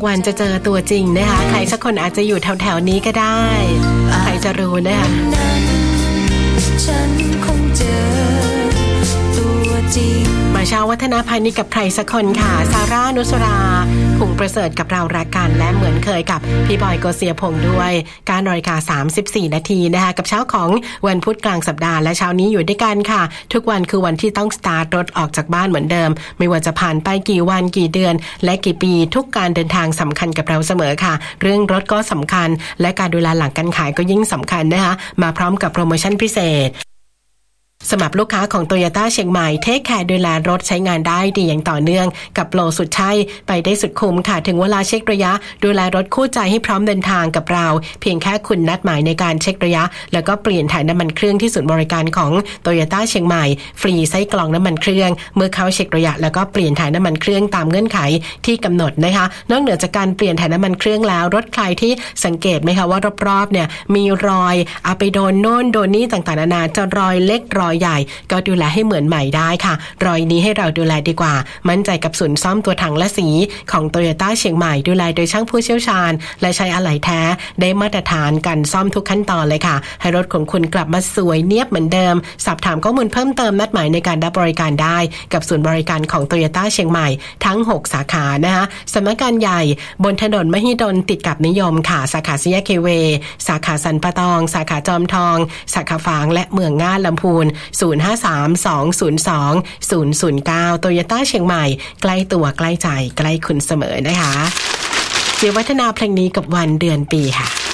วันจะเจอตัวจริงนะคะใครสักคนอาจจะอยู่แถวๆนี้ก็ได้ใครจะรู้นะคะฉันคงเจอตัวจริงมาเช้าวัฒนพาณิชย์กับใครสักคนค่ะซาร่านุสราคงประเสริฐกับเรารักกันและเหมือนเคยกับพี่บอยโกเสียพงษ์ด้วย9:34 นาทีนะคะกับเช้าของวันพุธกลางสัปดาห์และเช้านี้อยู่ด้วยกันค่ะทุกวันคือวันที่ต้องสตาร์ทรถออกจากบ้านเหมือนเดิมไม่ว่าจะผ่านไปกี่วันกี่เดือนและกี่ปีทุกการเดินทางสำคัญกับเราเสมอค่ะเรื่องรถก็สำคัญและการดูแลหลังการขายก็ยิ่งสำคัญนะคะมาพร้อมกับโปรโมชั่นพิเศษสำหรับลูกค้าของ Toyota เชียงใหม่เทคแคร์ดูแลรถใช้งานได้ดีอย่างต่อเนื่องกับโปรสุดใช่ไปได้สุดคุ้มค่ะถึงเวลาเช็คระยะดูแลรถคู่ใจให้พร้อมเดินทางกับเราเพียงแค่คุณนัดหมายในการเช็คระยะแล้วก็เปลี่ยนถ่ายน้ำมันเครื่องที่ศูนย์บริการของ Toyota เชียงใหม่ฟรีไส้กรองน้ำมันเครื่องเมื่อเข้าเช็คระยะแล้วก็เปลี่ยนถ่ายน้ำมันเครื่องตามเงื่อนไขที่กำหนดนะคะนอกเหนือจากการเปลี่ยนถ่ายน้ำมันเครื่องแล้วรถใครที่สังเกตไหมคะว่ารอบๆเนี่ยมีรอยเอาไปโดนโน่นโดนนี่ต่างๆนานาจะรอยเล็กรอยใหญ่ก็ดูแลให้เหมือนใหม่ได้ค่ะรอยนี้ให้เราดูแลดีกว่ามั่นใจกับศูนย์ซ่อมตัวถังและสีของ Toyota เชียงใหม่ดูแลโดยช่างผู้เชี่ยวชาญและใช้อะไหล่แท้ได้มาตรฐานการซ่อมทุกขั้นตอนเลยค่ะให้รถของคุณกลับมาสวยเนียบเหมือนเดิมสอบถามข้อมูลเพิ่มเติมนัดหมายในการรับบริการได้กับศูนย์บริการของ Toyota เชียงใหม่ทั้ง6สาขานะคะสำนักงานใหญ่บนถนนมหิดลติดกับนิยมค่ะสาขาสี่แยกเคเวสาขาสันปะตองสาขาจอมทองสาขาฝางและเมืองง่านลำพูน053-202-009 Toyota เชียงใหม่ใกล้ตัวใกล้ใจใกล้คุณเสมอนะคะเจียวัฒนาเพลงนี้กับวันเดือนปีค่ะ